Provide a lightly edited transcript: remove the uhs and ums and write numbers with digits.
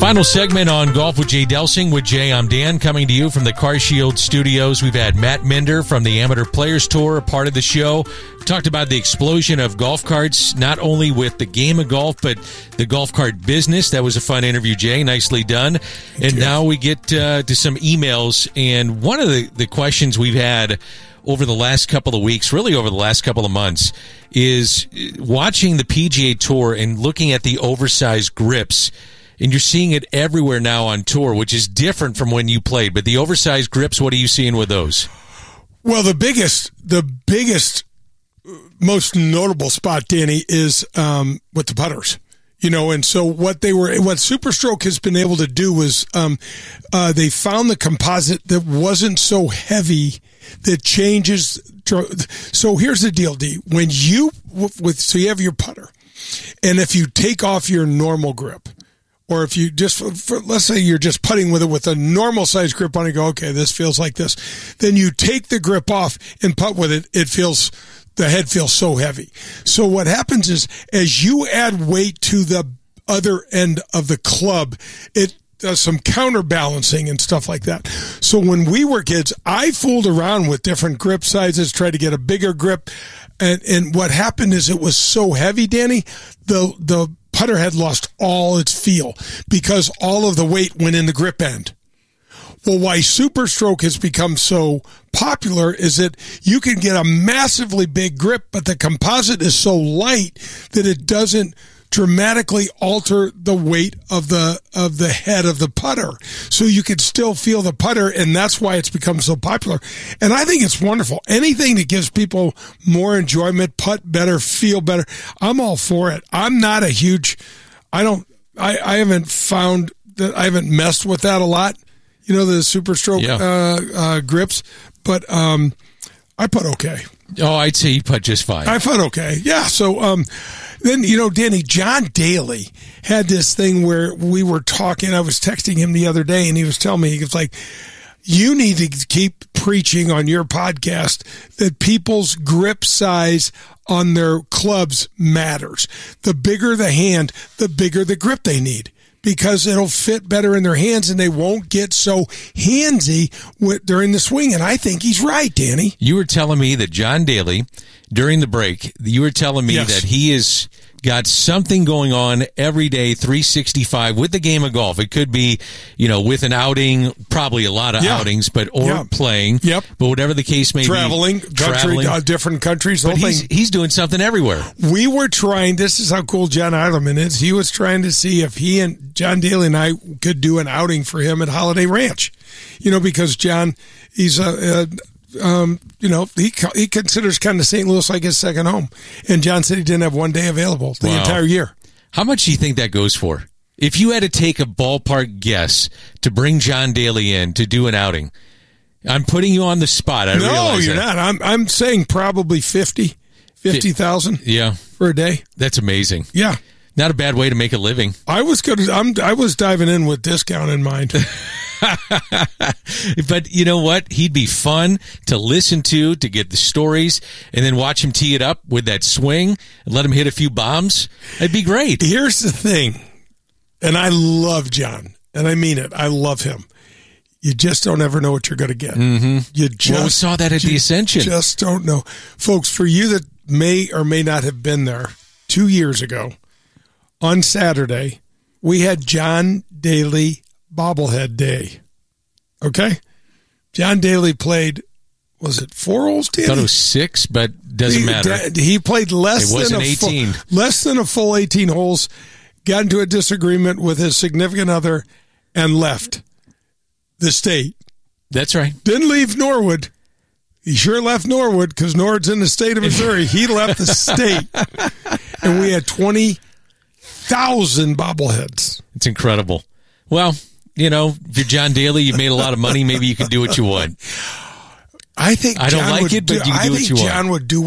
Final segment on Golf with Jay Delsing. With Jay, I'm Dan, coming to you from the CarShield studios. We've had Matt Minder from the Amateur Players Tour, a part of the show. We talked about the explosion of golf carts, not only with the game of golf, but the golf cart business. That was a fun interview, Jay. Nicely done. And now we get to some emails. And one of the questions we've had over the last couple of weeks, really over the last couple of months, is watching the PGA Tour and looking at the oversized grips. And you're seeing it everywhere now on tour, which is different from when you played. But the oversized grips, what are you seeing with those? Well, the biggest, most notable spot, Danny, is with the putters. You know, and so what Superstroke has been able to do was they found the composite that wasn't so heavy that changes. So here's the deal, D. When you have your putter, and if you take off your normal grip, or if you just, let's say you're just putting with it with a normal size grip on it, go, okay, this feels like this. Then you take the grip off and putt with it, the head feels so heavy. So what happens is, as you add weight to the other end of the club, it does some counterbalancing and stuff like that. So when we were kids, I fooled around with different grip sizes, tried to get a bigger grip. And what happened is it was so heavy, Danny, the putter had lost all its feel because all of the weight went in the grip end. Well, why Superstroke has become so popular is that you can get a massively big grip, but the composite is so light that it doesn't dramatically alter the weight of the head of the putter. So you can still feel the putter, and that's why it's become so popular. And I think it's wonderful. Anything that gives people more enjoyment, putt better, feel better, I'm all for it. I'm not a huge, I haven't found that, I haven't messed with that a lot, you know, the Superstroke grips, but I putt okay. Oh, I'd say you putt just fine. I putt okay. Yeah. So then, you know, Danny, John Daly had this thing where we were talking. I was texting him the other day, and he was telling me, he was like, you need to keep preaching on your podcast that people's grip size on their clubs matters. The bigger the hand, the bigger the grip they need, because it'll fit better in their hands and they won't get so handsy during the swing. And I think he's right, Danny. You were telling me that John Daly, during the break, you were telling me that he has got something going on every day, 365, with the game of golf. It could be, you know, with an outing, probably a lot of outings, or playing. Yep. But whatever the case may be. Traveling, different countries. But he's doing something everywhere. We were trying, this is how cool John Eilerman is. He was trying to see if he and John Daly and I could do an outing for him at Holiday Ranch. You know, because John, he's you know, he considers kind of St. Louis like his second home. And John said he didn't have one day available the entire year. How much do you think that goes for? If you had to take a ballpark guess to bring John Daly in to do an outing, I'm putting you on the spot. No, you're not. I'm saying probably 50,000 for a day. That's amazing. Yeah. Not a bad way to make a living. I was diving in with discount in mind. But you know what? He'd be fun to listen to get the stories, and then watch him tee it up with that swing and let him hit a few bombs. It'd be great. Here's the thing, and I love John, and I mean it. I love him. You just don't ever know what you're going to get. Mm-hmm. We saw that at the Ascension. Just don't know. Folks, for you that may or may not have been there, 2 years ago, on Saturday, we had John Daly Bobblehead Day. Okay? John Daly played, was it 4 holes, Danny? I thought it was 6, but doesn't matter. He played less than a full 18 holes, got into a disagreement with his significant other, and left the state. That's right. Didn't leave Norwood. He sure left Norwood, because Norwood's in the state of Missouri. He left the state. And we had 20,000 bobbleheads. It's incredible. Well, you know, if you're John Daly, you've made a lot of money. Maybe you can do what you want. I think I don't like it, but you can do what you want. John would do